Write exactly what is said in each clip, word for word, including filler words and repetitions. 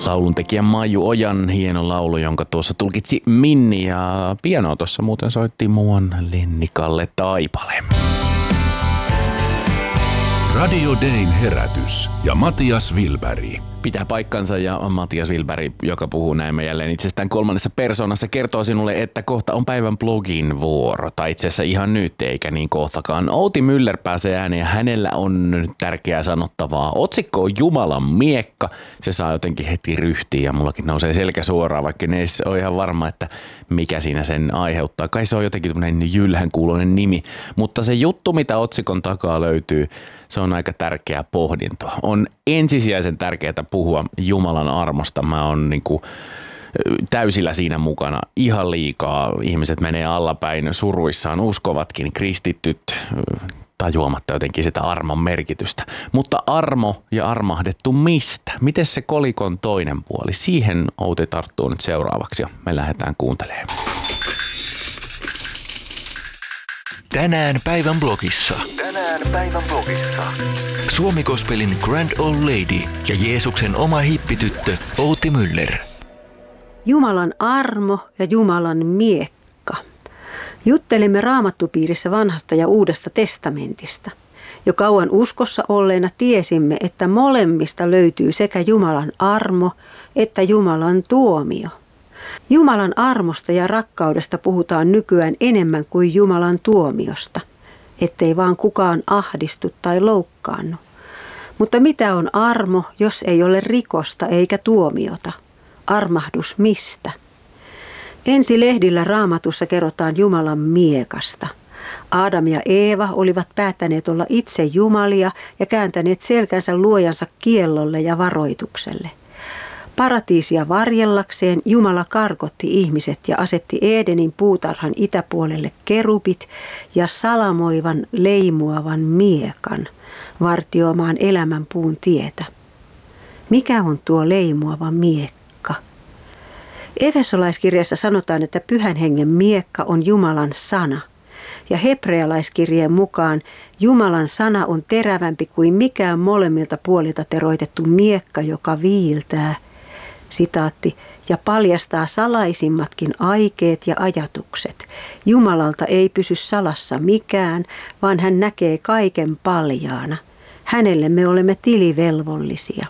Lauluntekijä Maiju Ojan hieno laulu, jonka tuossa tulkitsi Minni, ja pianoa tuossa muuten soitti muuan Lenni-Kalle Taipale. Radio Dayn herätys ja Matias Wilberg. Pitää paikkansa, ja Matias Wilberg, joka puhuu näin jälleen itsestään kolmannessa persoonassa, kertoo sinulle, että kohta on päivän blogin vuoro. Tai itse asiassa ihan nyt, eikä niin kohtakaan. Outi Müller pääsee ääneen ja hänellä on tärkeää sanottavaa. Otsikko on Jumalan miekka. Se saa jotenkin heti ryhtiä ja mullakin nousee selkä suoraan, vaikka ne ei ole ihan varma, että mikä siinä sen aiheuttaa. Kai se on jotenkin tämmöinen jylhän kuuloinen nimi. Mutta se juttu, mitä otsikon takaa löytyy, se on aika tärkeää pohdintoa. On ensisijaisen tärkeää puhua Jumalan armosta. Mä oon niinku täysillä siinä mukana. Ihan liikaa ihmiset menee allapäin suruissaan, uskovatkin kristityt tajuamatta jotenkin sitä armon merkitystä. Mutta armo ja armahdettu mistä? Miten se kolikon toinen puoli? Siihen Outi tarttuu nyt seuraavaksi ja me lähdetään kuuntelemaan. Tänään päivän blogissa. Tänään päivän blogissa. Suomi Gospelin Grand Old Lady ja Jeesuksen oma hippityttö Outi Müller. Jumalan armo ja Jumalan miekka. Juttelimme raamattupiirissä vanhasta ja uudesta testamentista. Jo kauan uskossa olleena tiesimme, että molemmista löytyy sekä Jumalan armo että Jumalan tuomio. Jumalan armosta ja rakkaudesta puhutaan nykyään enemmän kuin Jumalan tuomiosta, ettei vaan kukaan ahdistu tai loukkaannu. Mutta mitä on armo, jos ei ole rikosta eikä tuomiota? Armahdus mistä? Ensi lehdillä Raamatussa kerrotaan Jumalan miekasta. Adam ja Eeva olivat päättäneet olla itse jumalia ja kääntäneet selkänsä luojansa kiellolle ja varoitukselle. Paratiisia varjellakseen Jumala karkotti ihmiset ja asetti Edenin puutarhan itäpuolelle kerubit ja salamoivan leimuavan miekan vartioimaan elämän puun tietä. Mikä on tuo leimuava miekka? Efesolaiskirjassa sanotaan, että Pyhän Hengen miekka on Jumalan sana. Ja hebrealaiskirjeen mukaan Jumalan sana on terävämpi kuin mikään molemmilta puolilta teroitettu miekka, joka viiltää. Sitaatti, ja paljastaa salaisimmatkin aikeet ja ajatukset. Jumalalta ei pysy salassa mikään, vaan hän näkee kaiken paljaana. Hänelle me olemme tilivelvollisia.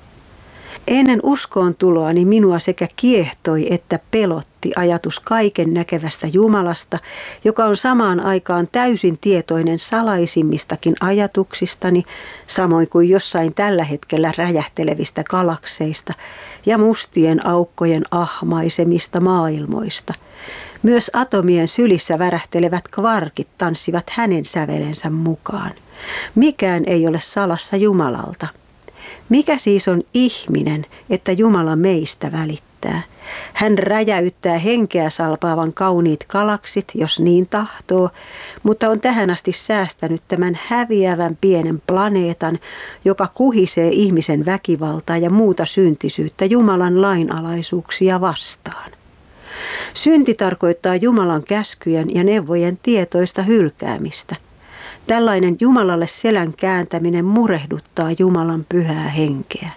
Ennen uskoon tuloani minua sekä kiehtoi että pelotti ajatus kaiken näkevästä Jumalasta, joka on samaan aikaan täysin tietoinen salaisimmistakin ajatuksistani, samoin kuin jossain tällä hetkellä räjähtelevistä galakseista ja mustien aukkojen ahmaisemista maailmoista. Myös atomien sylissä värähtelevät kvarkit tanssivat hänen sävelensä mukaan. Mikään ei ole salassa Jumalalta. Mikä siis on ihminen, että Jumala meistä välittää? Hän räjäyttää henkeä salpaavan kauniit galaksit, jos niin tahtoo, mutta on tähän asti säästänyt tämän häviävän pienen planeetan, joka kuhisee ihmisen väkivaltaa ja muuta syntisyyttä Jumalan lainalaisuuksia vastaan. Synti tarkoittaa Jumalan käskyjen ja neuvojen tietoista hylkäämistä. Tällainen Jumalalle selän kääntäminen murehduttaa Jumalan pyhää henkeä.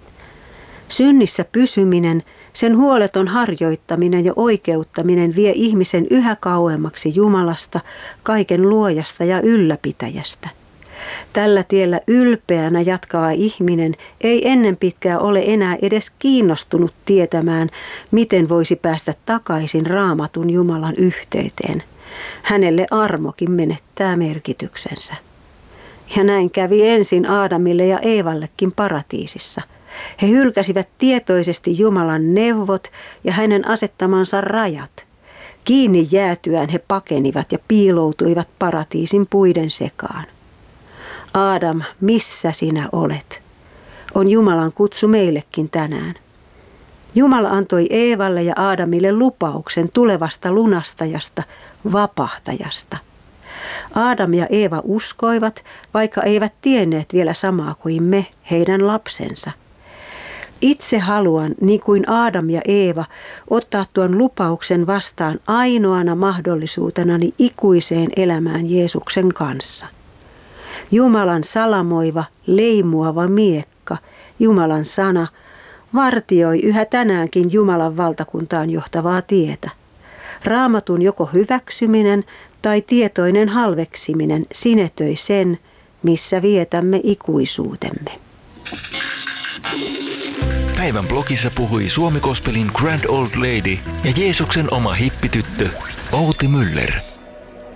Synnissä pysyminen, sen huoleton harjoittaminen ja oikeuttaminen vie ihmisen yhä kauemmaksi Jumalasta, kaiken luojasta ja ylläpitäjästä. Tällä tiellä ylpeänä jatkava ihminen ei ennen pitkää ole enää edes kiinnostunut tietämään, miten voisi päästä takaisin Raamatun Jumalan yhteyteen. Hänelle armokin menettää merkityksensä. Ja näin kävi ensin Aadamille ja Eevallekin paratiisissa. He hylkäsivät tietoisesti Jumalan neuvot ja hänen asettamansa rajat. Kiinni jäätyään he pakenivat ja piiloutuivat paratiisin puiden sekaan. Aadam, missä sinä olet? On Jumalan kutsu meillekin tänään. Jumala antoi Eevalle ja Aadamille lupauksen tulevasta lunastajasta, vapahtajasta. Aadam ja Eeva uskoivat, vaikka eivät tienneet vielä samaa kuin me, heidän lapsensa. Itse haluan, niin kuin Aadam ja Eeva, ottaa tuon lupauksen vastaan ainoana mahdollisuutenani ikuiseen elämään Jeesuksen kanssa. Jumalan salamoiva, leimuava miekka, Jumalan sana, vartioi yhä tänäänkin Jumalan valtakuntaan johtavaa tietä. Raamatun joko hyväksyminen tai tietoinen halveksiminen sinetöi sen, missä vietämme ikuisuutemme. Päivän blogissa puhui Suomi Gospelin Grand Old Lady ja Jeesuksen oma hippityttö Outi Müller.